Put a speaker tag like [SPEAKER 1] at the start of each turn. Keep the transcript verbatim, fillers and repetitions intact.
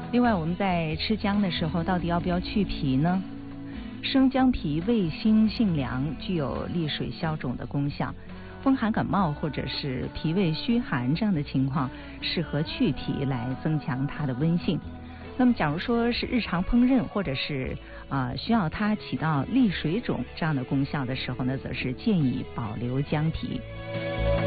[SPEAKER 1] 另外，我们在吃姜的时候，到底要不要去皮呢？生姜皮味辛性凉，具有利水消肿的功效。风寒感冒或者是脾胃虚寒这样的情况，适合去皮来增强它的温性。那么，假如说是日常烹饪或者是啊、呃、需要它起到利水肿这样的功效的时候呢，则是建议保留姜皮。